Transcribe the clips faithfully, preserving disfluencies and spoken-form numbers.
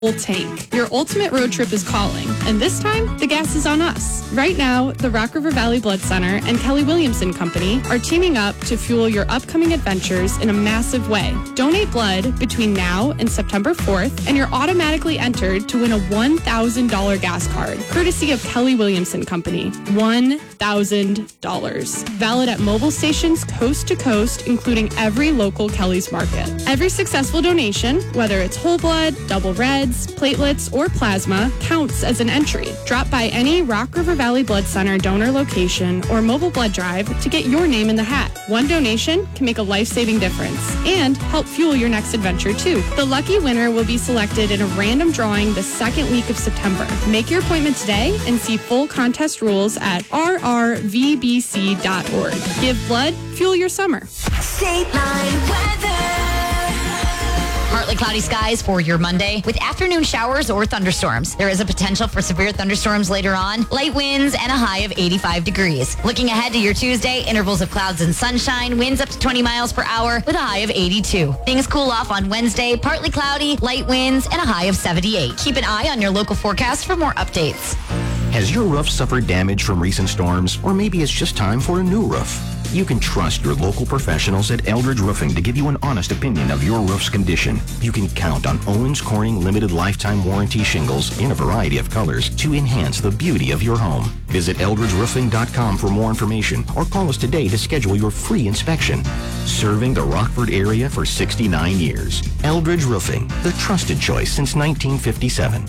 Tank. Your ultimate road trip is calling, and this time, the gas is on us. Right now, the Rock River Valley Blood Center and Kelly Williamson Company are teaming up to fuel your upcoming adventures in a massive way. Donate blood between now and September fourth, and you're automatically entered to win a one thousand dollars gas card, courtesy of Kelly Williamson Company. one thousand dollars. Valid at mobile stations coast to coast, including every local Kelly's Market. Every successful donation, whether it's whole blood, double red, platelets, or plasma, counts as an entry. Drop by any Rock River Valley Blood Center donor location or mobile blood drive to get your name in the hat. One donation can make a life-saving difference and help fuel your next adventure too. The lucky winner will be selected in a random drawing the second week of September. Make your appointment today and see full contest rules at r r v b c dot org. Give blood, fuel your summer. State Line weather. Partly cloudy skies for your Monday with afternoon showers or thunderstorms. There is a potential for severe thunderstorms later on, light winds, and a high of eighty-five degrees. Looking ahead to your Tuesday, intervals of clouds and sunshine, winds up to twenty miles per hour with a high of eighty-two. Things cool off on Wednesday, partly cloudy, light winds, and a high of seventy-eight. Keep an eye on your local forecast for more updates. Has your roof suffered damage from recent storms? Or maybe it's just time for a new roof? You can trust your local professionals at Eldridge Roofing to give you an honest opinion of your roof's condition. You can count on Owens Corning limited lifetime warranty shingles in a variety of colors to enhance the beauty of your home. Visit eldridge roofing dot com for more information or call us today to schedule your free inspection. Serving the Rockford area for sixty-nine years. Eldridge Roofing, the trusted choice since nineteen fifty-seven.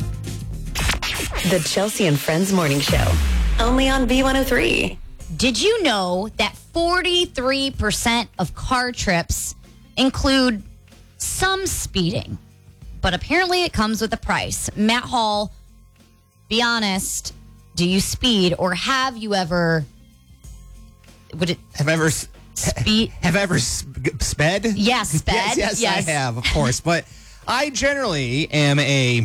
The Chelsea and Friends Morning Show, only on B one oh three. Did you know that forty-three percent of car trips include some speeding? But apparently it comes with a price. Matt Hall, be honest, do you speed or have you ever... Would it Have ever... speed? Have I ever sp- sped? Yeah, sped. Yes, yes, yes, I have, of course. But I generally am a...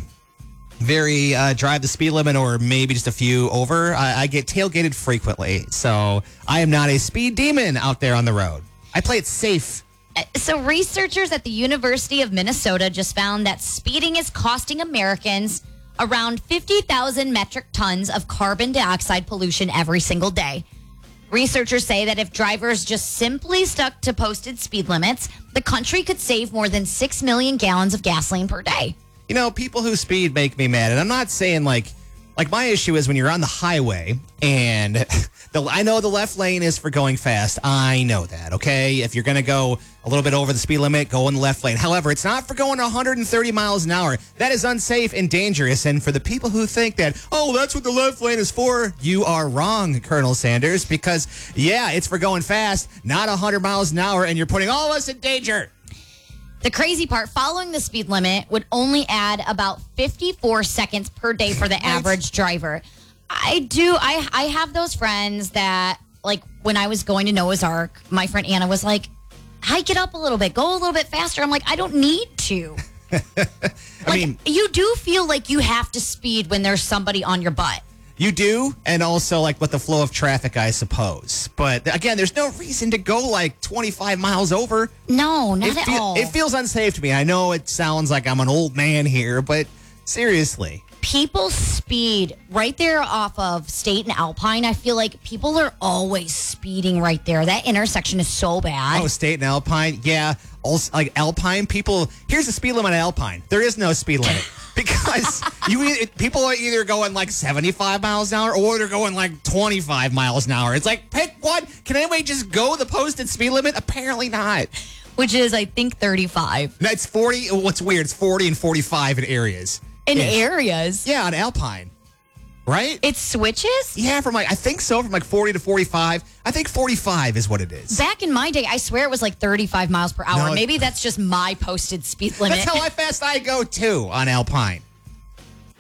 very uh, drive the speed limit or maybe just a few over. I, I get tailgated frequently. So I am not a speed demon out there on the road. I play it safe. So researchers at the University of Minnesota just found that speeding is costing Americans around fifty thousand metric tons of carbon dioxide pollution every single day. Researchers say that if drivers just simply stuck to posted speed limits, the country could save more than six million gallons of gasoline per day. You know, people who speed make me mad. And I'm not saying like, like my issue is when you're on the highway and the, I know the left lane is for going fast. I know that, okay? If you're going to go a little bit over the speed limit, go in the left lane. However, it's not for going one hundred thirty miles an hour. That is unsafe and dangerous. And for the people who think that, oh, that's what the left lane is for, you are wrong, Colonel Sanders, because, yeah, it's for going fast, not one hundred miles an hour, and you're putting all of us in danger. The crazy part, following the speed limit would only add about fifty-four seconds per day for the average driver. I do. I I have those friends that, like, when I was going to Noah's Ark, my friend Anna was like, hike it up a little bit, go a little bit faster. I'm like, I don't need to. I like, mean, you do feel like you have to speed when there's somebody on your butt. you do, and also like with the flow of traffic, I suppose. But again, there's no reason to go like twenty-five miles over. No, not it at feel, all. It feels unsafe to me. I know it sounds like I'm an old man here, but seriously. People speed right there off of State and Alpine. I feel like people are always speeding right there. That intersection is so bad. Oh, State and Alpine. Yeah. Also, like Alpine, people, here's the speed limit on Alpine. There is no speed limit. Because you e- people are either going like seventy-five miles an hour or they're going like twenty-five miles an hour. It's like, pick one. Can anybody just go the posted speed limit? Apparently not. Which is, I think, thirty-five. No, it's forty. What's weird, it's forty and forty-five in areas. In Ish. areas? Yeah, on Alpine. Right? It switches? Yeah, from like, I think so, from like forty to forty-five. I think forty-five is what it is. Back in my day, I swear it was like thirty-five miles per hour. No, Maybe that's just my posted speed limit. That's how fast I go too on Alpine.